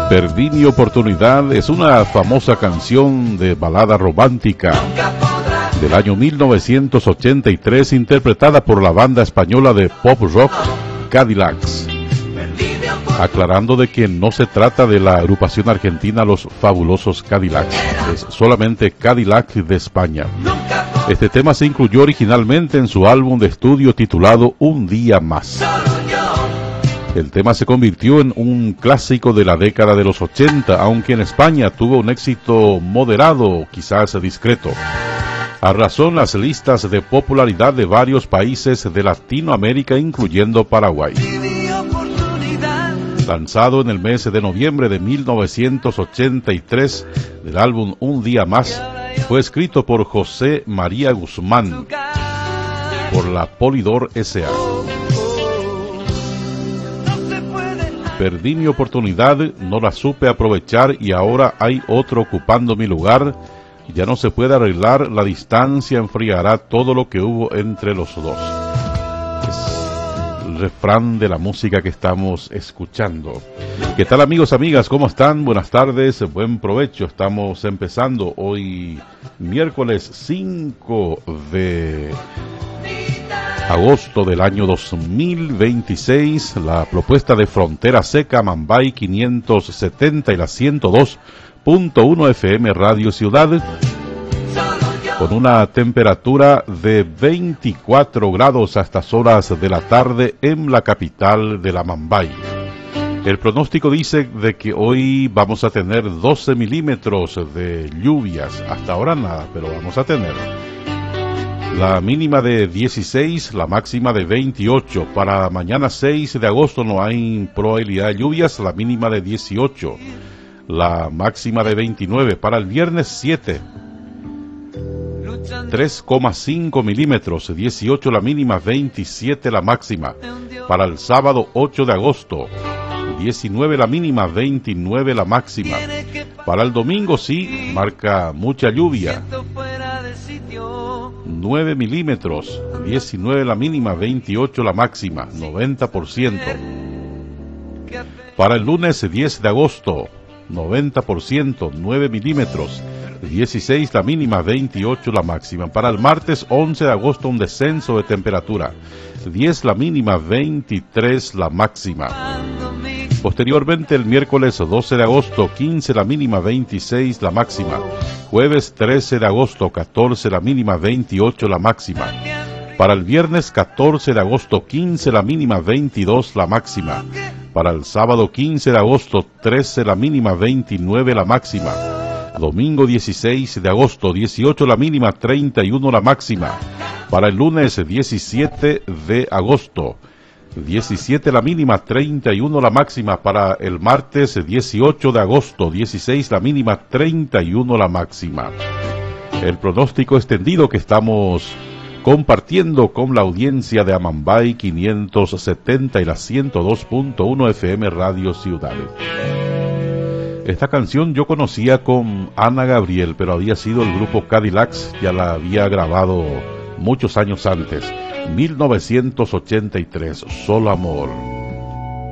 Perdí mi oportunidad es una famosa canción de balada romántica del año 1983, interpretada por la banda española de pop rock Cadillacs, aclarando de que no se trata de la agrupación argentina Los Fabulosos Cadillacs, es solamente Cadillac de España. Este tema se incluyó originalmente en su álbum de estudio titulado Un Día Más. El tema se convirtió en un clásico de la década de los 80, aunque en España tuvo un éxito moderado, quizás discreto. Arrasó en las listas de popularidad de varios países de Latinoamérica, incluyendo Paraguay. Lanzado en el mes de noviembre de 1983 del álbum Un Día Más, fue escrito por José María Guzmán por la Polydor S.A. Perdí mi oportunidad, no la supe aprovechar y ahora hay otro ocupando mi lugar. Ya no se puede arreglar, la distancia enfriará todo lo que hubo entre los dos. Es el refrán de la música que estamos escuchando. ¿Qué tal, amigos, amigas? ¿Cómo están? Buenas tardes, buen provecho. Estamos empezando hoy miércoles 5 de agosto del año 2026, la propuesta de Frontera Seca, Mambay 570 y la 102.1 FM Radio Ciudad, con una temperatura de 24 grados a estas horas de la tarde en la capital de la Mambay. El pronóstico dice de que hoy vamos a tener 12 milímetros de lluvias, hasta ahora nada, pero vamos a tener. La mínima de 16, la máxima de 28. Para mañana 6 de agosto no hay probabilidad de lluvias, la mínima de 18. La máxima de 29. Para el viernes 7, 3,5 milímetros, 18 la mínima, 27 la máxima. Para el sábado 8 de agosto, 19 la mínima, 29 la máxima. Para el domingo sí, marca mucha lluvia. 9 milímetros, 19 la mínima, 28 la máxima, 90%. Para el lunes 10 de agosto, 90%, 9 milímetros, 16 la mínima, 28 la máxima. Para el martes 11 de agosto, un descenso de temperatura, 10 la mínima, 23 la máxima. Posteriormente, el miércoles 12 de agosto, 15 la mínima, 26 la máxima. Jueves 13 de agosto, 14 la mínima, 28 la máxima. Para el viernes 14 de agosto, 15 la mínima, 22 la máxima. Para el sábado 15 de agosto, 13 la mínima, 29 la máxima. Domingo 16 de agosto, 18 la mínima, 31 la máxima. Para el lunes 17 de agosto, 17 la mínima, 31 la máxima. Para el martes 18 de agosto, 16 la mínima, 31 la máxima. El pronóstico extendido que estamos compartiendo con la audiencia de Amambay 570 y la 102.1 FM Radio Ciudad. Esta canción yo conocía con Ana Gabriel, pero había sido el grupo Cadillacs, ya la había grabado muchos años antes. 1983, Solo Amor.